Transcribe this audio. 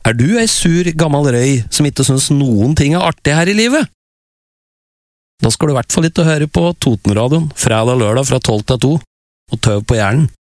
du ei sur, gammel røy som ikke synes noen ting artig her i livet? Da skal du i hvert fall ikke høre på Totenradioen, fredag og lørdag fra 12 til 2, og tøv på hjernen.